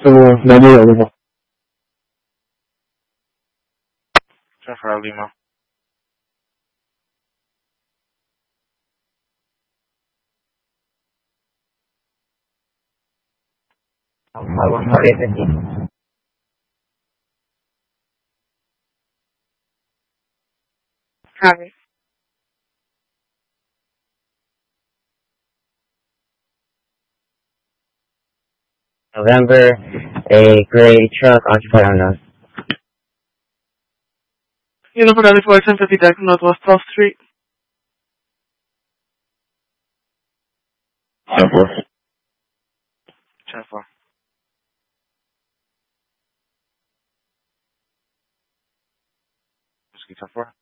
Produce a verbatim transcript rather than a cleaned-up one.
Uh, Daniel Lima. Jennifer Lima. Javi. November, a gray truck occupied unknown. Uniform ninety-four, ten fifty Deck, Northwest twelfth Street. Jennifer. Jennifer. Whiskey ten four.